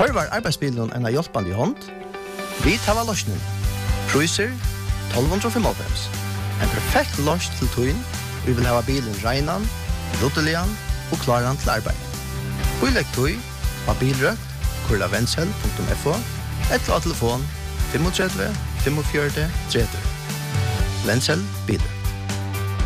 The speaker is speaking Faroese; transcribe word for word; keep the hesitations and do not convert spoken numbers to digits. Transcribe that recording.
Tørvar arbeidsbilen en av hjelpende i hånd. Vi tar av løsningen. Priser tolv fem fem. En perfekt løs til tøyen. Vi vil ha bilen regnan, ruttelian og klaran til arbeid. Bilegg tøy av bilrøkt, kurla vensel punktum f o, eller av telefon tre fem fem fire tre tre. Vensel biler.